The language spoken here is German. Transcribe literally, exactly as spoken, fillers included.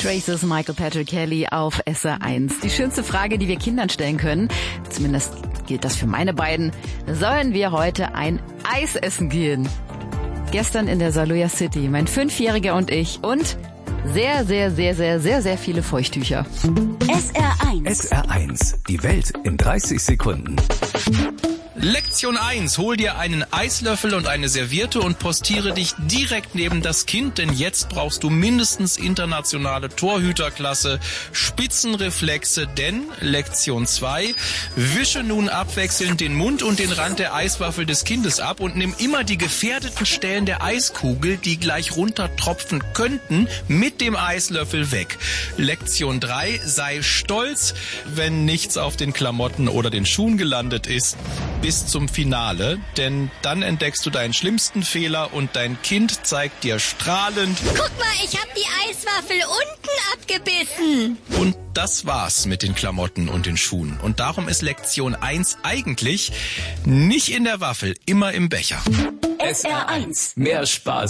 Traces, Michael Patrick Kelly auf S R eins. Die schönste Frage, die wir Kindern stellen können, zumindest gilt das für meine beiden: Sollen wir heute ein Eis essen gehen? Gestern in der Saluja City, mein Fünfjähriger und ich und sehr, sehr, sehr, sehr, sehr, sehr viele Feuchttücher. S R eins. S R eins. Die Welt in dreißig Sekunden. Lektion eins. Hol dir einen Eislöffel und eine Serviette und postiere dich direkt neben das Kind, denn jetzt brauchst du mindestens internationale Torhüterklasse, Spitzenreflexe, denn Lektion zwei. Wische nun abwechselnd den Mund und den Rand der Eiswaffel des Kindes ab und nimm immer die gefährdeten Stellen der Eiskugel, die gleich runtertropfen könnten, mit dem Eislöffel weg. Lektion drei. Sei stolz, wenn nichts auf den Klamotten oder den Schuhen gelandet ist, bis zum Finale, denn dann entdeckst du deinen schlimmsten Fehler und dein Kind zeigt dir strahlend: Guck mal, ich hab die Eiswaffel unten abgebissen. Und das war's mit den Klamotten und den Schuhen. Und darum ist Lektion eins eigentlich nicht in der Waffel, immer im Becher. S R eins. Mehr Spaß